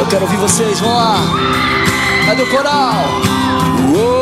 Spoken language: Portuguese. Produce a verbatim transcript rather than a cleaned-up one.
Eu quero ouvir vocês, vamos lá. Cadê o coral? Uou.